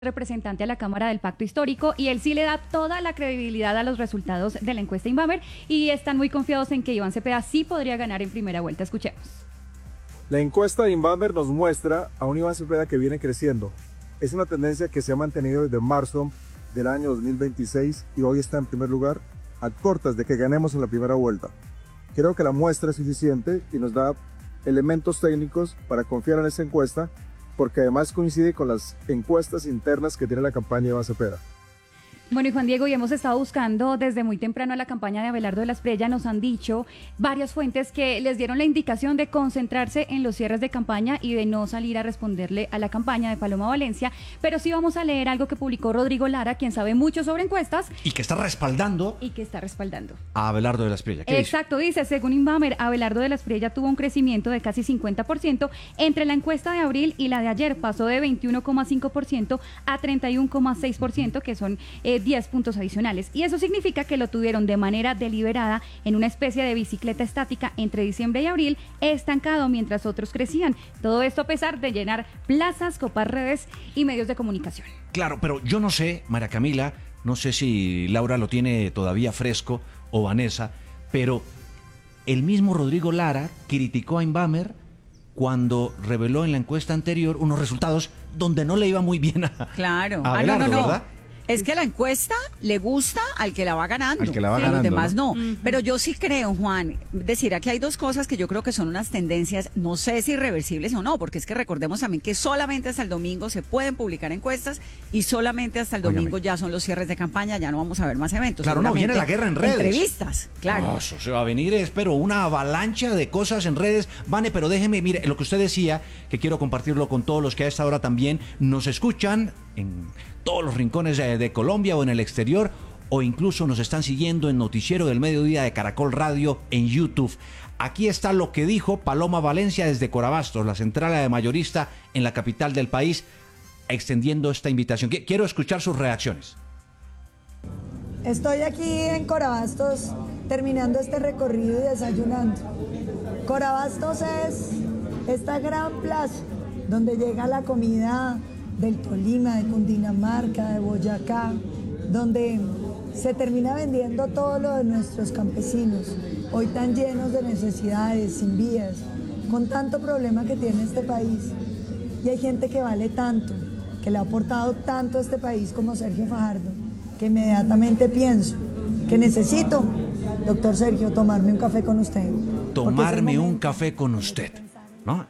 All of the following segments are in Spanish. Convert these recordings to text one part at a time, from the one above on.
representante a la Cámara del Pacto Histórico, y él sí le da toda la credibilidad a los resultados de la encuesta Inbamer y están muy confiados en que Iván Cepeda sí podría ganar en primera vuelta. Escuchemos. La encuesta de Inbamer nos muestra a un Iván Cepeda que viene creciendo. Es una tendencia que se ha mantenido desde marzo del año 2026 y hoy está en primer lugar a cortas de que ganemos en la primera vuelta. Creo que la muestra es suficiente y nos da elementos técnicos para confiar en esta encuesta, porque además coincide con las encuestas internas que tiene la campaña de Iván Cepeda. Bueno, y Juan Diego, y hemos estado buscando desde muy temprano a la campaña de Abelardo de la Espriella. Nos han dicho varias fuentes que les dieron la indicación de concentrarse en los cierres de campaña y de no salir a responderle a la campaña de Paloma Valencia, pero sí vamos a leer algo que publicó Rodrigo Lara, quien sabe mucho sobre encuestas. Y que está respaldando. A Abelardo de la Espriella. Exacto, dice, según Inbamer, Abelardo de la Espriella tuvo un crecimiento de casi 50% entre la encuesta de abril y la de ayer. Pasó de 21,5% a 31,6%, que son 10 puntos adicionales, y eso significa que lo tuvieron de manera deliberada en una especie de bicicleta estática entre diciembre y abril, estancado mientras otros crecían. Todo esto a pesar de llenar plazas, copar redes y medios de comunicación. Claro, pero yo no sé, María Camila, no sé si Laura lo tiene todavía fresco o Vanessa, pero el mismo Rodrigo Lara criticó a Inbamer cuando reveló en la encuesta anterior unos resultados donde no le iba muy bien a Abelardo, ¿verdad? Es que la encuesta le gusta al que la va ganando. Al que la va ganando, los demás no. Uh-huh. Pero yo sí creo, Juan, decir, aquí hay dos cosas que yo creo que son unas tendencias, no sé si irreversibles o no, porque es que recordemos también que solamente hasta el domingo se pueden publicar encuestas y solamente hasta el domingo ya son los cierres de campaña, ya no vamos a ver más eventos. Claro, no, viene la guerra en redes. Entrevistas, claro. No, eso se va a venir, espero, una avalancha de cosas en redes. Vane, pero déjeme, mire, lo que usted decía, que quiero compartirlo con todos los que a esta hora también nos escuchan en todos los rincones de Colombia o en el exterior, o incluso nos están siguiendo en Noticiero del Mediodía de Caracol Radio en YouTube. Aquí está lo que dijo Paloma Valencia desde Corabastos, la central de mayorista en la capital del país, extendiendo esta invitación. Quiero escuchar sus reacciones. Estoy aquí en Corabastos terminando este recorrido y desayunando. Corabastos es esta gran plaza donde llega la comida del Tolima, de Cundinamarca, de Boyacá, donde se termina vendiendo todo lo de nuestros campesinos, hoy tan llenos de necesidades, sin vías, con tanto problema que tiene este país. Y hay gente que vale tanto, que le ha aportado tanto a este país como Sergio Fajardo, que inmediatamente pienso que necesito, doctor Sergio, tomarme un café con usted. Tomarme un café con usted, ¿no?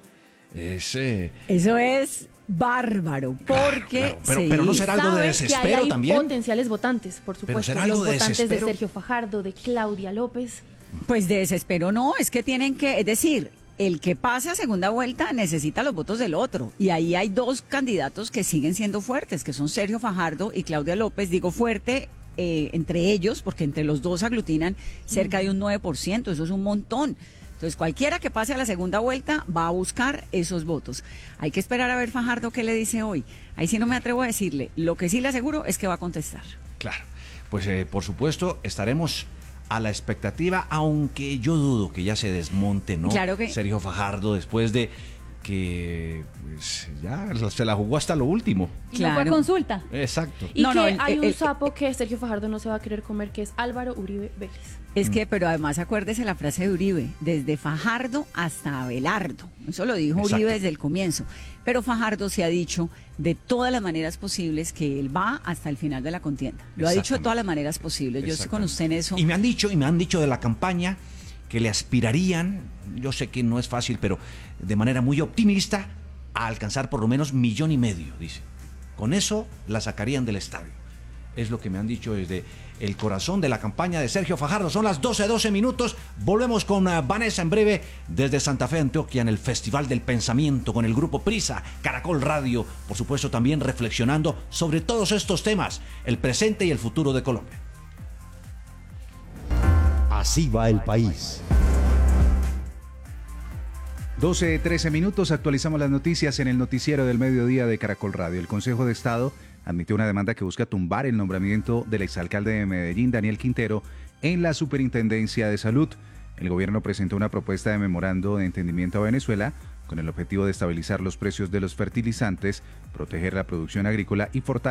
Eso es bárbaro, porque claro. Pero no será algo de desespero que hay también. Potenciales votantes, por supuesto. Pero será algo los de votantes desespero. de Sergio Fajardo, de Claudia López. Pues de desespero no, es que tienen que, es decir, el que pasa a segunda vuelta necesita los votos del otro. Y ahí hay dos candidatos que siguen siendo fuertes, que son Sergio Fajardo y Claudia López. Digo fuerte entre ellos, porque entre los dos aglutinan cerca de un 9%, eso es un montón. Entonces, cualquiera que pase a la segunda vuelta va a buscar esos votos. Hay que esperar a ver Fajardo qué le dice hoy. Ahí sí no me atrevo a decirle. Lo que sí le aseguro es que va a contestar. Claro, pues por supuesto estaremos a la expectativa, aunque yo dudo que ya se desmonte, ¿no? Claro que Sergio Fajardo, después de que pues, ya se la jugó hasta lo último. Claro. No fue consulta. Exacto. Y hay un sapo que Sergio Fajardo no se va a querer comer, que es Álvaro Uribe Vélez. Es que, pero además acuérdese la frase de Uribe, desde Fajardo hasta Abelardo. Eso lo dijo Uribe desde el comienzo. Pero Fajardo se ha dicho de todas las maneras posibles que él va hasta el final de la contienda. Lo ha dicho de todas las maneras posibles. Yo estoy con usted en eso. Y me han dicho de la campaña que le aspirarían, yo sé que no es fácil, pero de manera muy optimista, a alcanzar por lo menos 1,5 millones, dice. Con eso la sacarían del estadio. Es lo que me han dicho desde el corazón de la campaña de Sergio Fajardo. Son las 12 minutos. Volvemos con Vanessa en breve desde Santa Fe, Antioquia, en el Festival del Pensamiento con el grupo Prisa, Caracol Radio. Por supuesto, también reflexionando sobre todos estos temas, el presente y el futuro de Colombia. Así va el país. 12:13 minutos, actualizamos las noticias en el Noticiero del Mediodía de Caracol Radio. El Consejo de Estado admitió una demanda que busca tumbar el nombramiento del exalcalde de Medellín, Daniel Quintero, en la Superintendencia de Salud. El gobierno presentó una propuesta de memorando de entendimiento a Venezuela con el objetivo de estabilizar los precios de los fertilizantes, proteger la producción agrícola y fortalecer